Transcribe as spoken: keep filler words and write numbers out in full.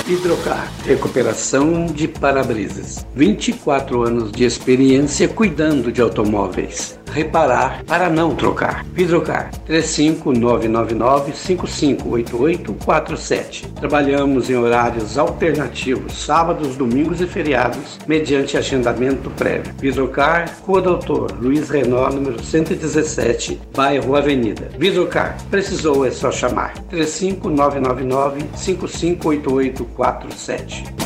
Hidrocar, recuperação de para-brisas. vinte e quatro anos de experiência cuidando de automóveis. Reparar para não trocar. Hidrocar, três cinco nove nove nove, cinco cinco oito oito quatro sete. Trabalhamos em horários alternativos, sábados, domingos e feriados, mediante agendamento prévio. Hidrocar, Rua Doutor Luiz Renault, número cento e dezessete, bairro Avenida. Hidrocar, precisou é só chamar. três cinco nove nove nove, cinco cinco oito oito quatro sete.